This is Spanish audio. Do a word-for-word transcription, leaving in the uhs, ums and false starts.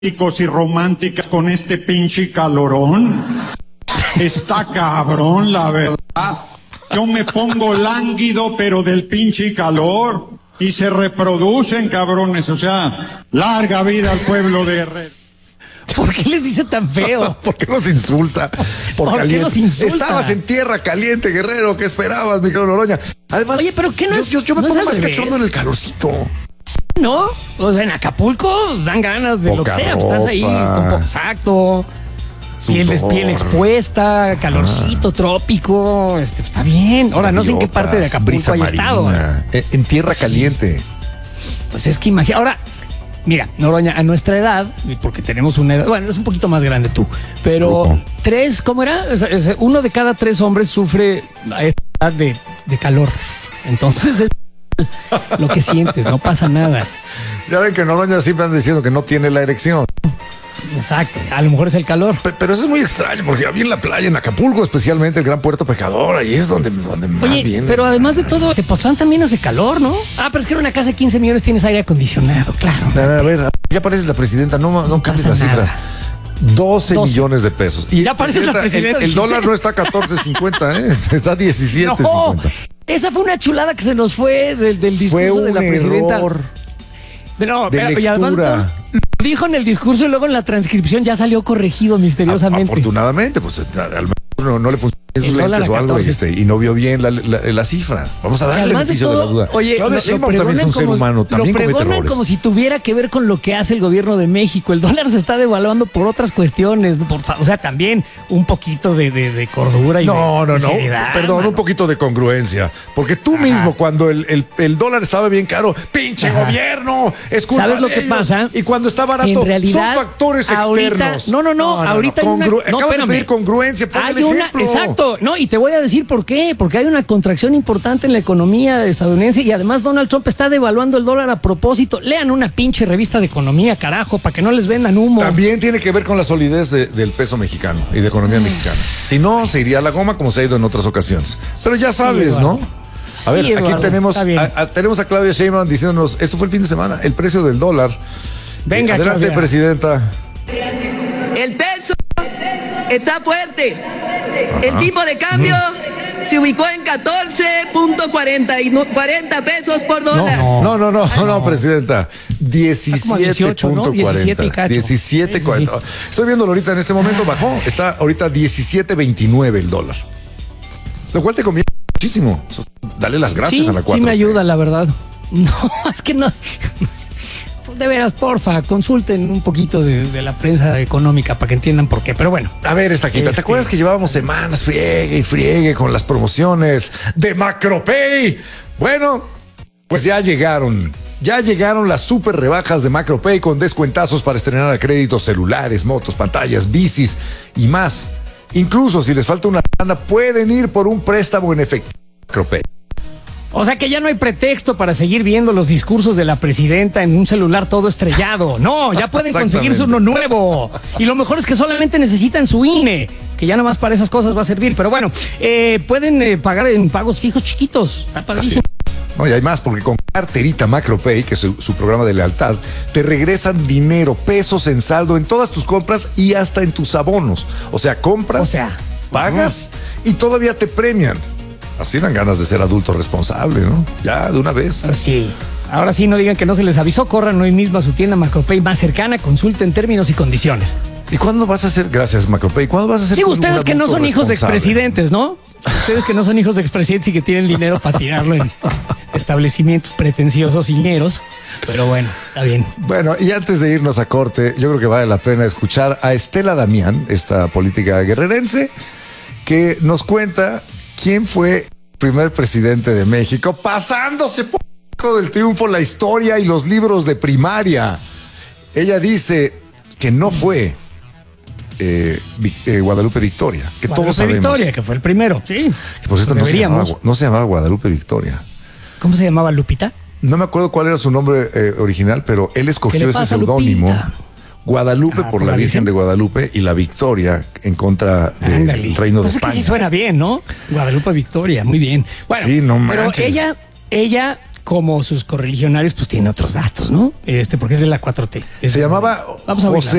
y románticas con este pinche calorón. Está cabrón, la verdad. Yo me pongo lánguido, pero del pinche calor. Y se reproducen, cabrones. O sea, larga vida al pueblo de Herrera. ¿Por qué les dice tan feo? ¿Por qué los insulta? Por, ¿Por qué los insulta? Estabas en tierra caliente, Guerrero. ¿Qué esperabas, mi cabrón Noroña? Además, oye, pero ¿qué no es? Yo, yo, yo me ¿no pongo más cachondo en el calorcito. ¿No? O sea, en Acapulco dan ganas de Poca lo que sea. ropa. Estás ahí, con, exacto. Piel, piel expuesta, calorcito, ah. trópico. Este, está bien. Ahora, no sé en qué parte de Acapulco haya estado. En, en tierra sí. caliente. Pues es que imagina. Ahora, mira, Noroña, a nuestra edad, porque tenemos una edad, bueno, es un poquito más grande tú, pero Grupo. tres, ¿cómo era? Uno de cada tres hombres sufre a esta edad de, de calor. Entonces es lo que sientes, no pasa nada. Ya ven que Noroña siempre anda diciendo que no tiene la erección. Exacto, a lo mejor es el calor. Pero, pero eso es muy extraño, porque había en la playa, en Acapulco, especialmente el Gran Puerto Pecador, ahí es donde, donde más Oye, viene. Pero además de todo, Tepoztlán también hace calor, ¿no? Ah, pero es que era una casa de quince millones, tienes aire acondicionado, claro. A ver, a ver, ya pareces la presidenta, no, no, no cambies las nada. cifras. doce millones de pesos. Y ya pareces la presidenta. El, el dólar no está a catorce cincuenta, ¿eh? Está a diecisiete cincuenta. No, esa fue una chulada que se nos fue del, del discurso fue de la presidenta. Error no, de pero, y además lo dijo en el discurso y luego en la transcripción ya salió corregido misteriosamente. Afortunadamente, pues al menos no, no le funcionó esos lentes o algo este, y no vio bien la, la, la cifra. Vamos a darle el beneficio de, de la duda. Oye, Claudia Sheinbaum también es un ser humano, también lo comete errores. Como si tuviera que ver con lo que hace el gobierno de México. El dólar se está devaluando por otras cuestiones, por, o sea, también un poquito de, de, de cordura y no, de, no, de no, seriedad, perdón, mano. un poquito de congruencia, porque tú Ajá. mismo cuando el, el, el dólar estaba bien caro, pinche Ajá. gobierno, es culpa ¿Sabes lo de que ellos? pasa? Y cuando está barato, en realidad, son factores ahorita, externos. No, no, no, no, no ahorita no, hay una, Congru no, acabas espérame. de pedir congruencia, pon hay el una, ejemplo. Exacto, no, y te voy a decir por qué, porque hay una contracción importante en la economía estadounidense y además Donald Trump está devaluando el dólar a propósito. Lean una pinche revista de economía, carajo, para que no les vendan humo. También tiene que ver con la solidez de, del peso mexicano y de economía mm. mexicana. Si no, se iría a la goma como se ha ido en otras ocasiones. Pero ya sabes, sí, ¿no? A ver, sí, aquí Eduardo, tenemos a, a, tenemos a Claudia Sheinbaum diciéndonos, esto fue el fin de semana, el precio del dólar. Venga, adelante, Claudia. Presidenta. El peso está fuerte. Ajá. El tipo de cambio mm. se ubicó en catorce punto cuarenta pesos por dólar. No, no, no, no, no, no Presidenta. diecisiete punto cuarenta. diecisiete cuarenta. Estoy viéndolo ahorita en este momento, bajó. Está ahorita diecisiete veintinueve el dólar. Lo cual te conviene muchísimo. Dale las gracias sí, a la cuatro. Sí me ayuda, la verdad. No, es que no... De veras, porfa, consulten un poquito de, de la prensa económica para que entiendan por qué, pero bueno. A ver, Estaquita, este... ¿te acuerdas que llevábamos semanas friegue y friegue con las promociones de MacroPay? Bueno, pues ya llegaron. Ya llegaron las super rebajas de MacroPay con descuentazos para estrenar a crédito celulares, motos, pantallas, bicis y más. Incluso si les falta una lana, pueden ir por un préstamo en efectivo. MacroPay. O sea que ya no hay pretexto para seguir viendo los discursos de la presidenta en un celular todo estrellado. No, ya pueden conseguirse uno nuevo. Y lo mejor es que solamente necesitan su I N E, que ya nomás para esas cosas va a servir. Pero bueno, eh, pueden eh, pagar en pagos fijos chiquitos. Está padrísimo. No, y hay más, porque con carterita MacroPay, que es su, su programa de lealtad, te regresan dinero, pesos en saldo en todas tus compras y hasta en tus abonos. O sea, compras, o sea, pagas uh-huh. y todavía te premian. Así dan ganas de ser adulto responsable, ¿no? Ya, de una vez. Sí. Ahora sí, no digan que no se les avisó. Corran hoy mismo a su tienda MacroPay más cercana. Consulten términos y condiciones. ¿Y cuándo vas a hacer? Gracias, MacroPay. ¿Cuándo vas a hacer? Digo, ustedes que no son hijos de expresidentes, ¿no? Ustedes que no son hijos de expresidentes y que tienen dinero para tirarlo en establecimientos pretenciosos y ñeros. Pero bueno, está bien. Bueno, y antes de irnos a corte, yo creo que vale la pena escuchar a Estela Damián, esta política guerrerense, que nos cuenta quién fue el primer presidente de México, pasándose por del triunfo la historia y los libros de primaria. Ella dice que no fue eh, eh, Guadalupe Victoria, que Guadalupe todos sabemos. Victoria, que fue el primero, sí. Que por cierto no se, llamaba, no se llamaba Guadalupe Victoria. ¿Cómo se llamaba? ¿Lupita? No me acuerdo cuál era su nombre eh, original, pero él escogió ese seudónimo. Guadalupe ah, por, por la Virgen, Virgen de Guadalupe y la Victoria en contra del de reino pues de España. Es que sí suena bien, ¿no? Guadalupe Victoria, muy bien. Bueno, sí, no pero manches. ella, ella como sus correligionarios, pues tiene otros datos, ¿no? Este, porque es de la cuatro T. Es Se de- llamaba Vamos a oírla. José